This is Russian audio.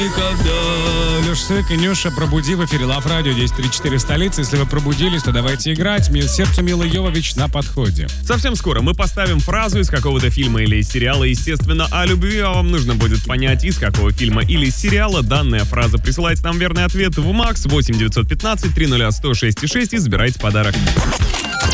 Леша Сык и Нюша, пробуди в эфире Лав Радио 1034 столицы. Если вы пробудились, то давайте играть. Сердцу Милы Йовович на подходе. Совсем скоро мы поставим фразу из какого-то фильма или из сериала, естественно, о любви, а вам нужно будет понять, из какого фильма или из сериала данная фраза. Присылайте нам верный ответ в МАКС 8 915 301 106 и забирайте подарок.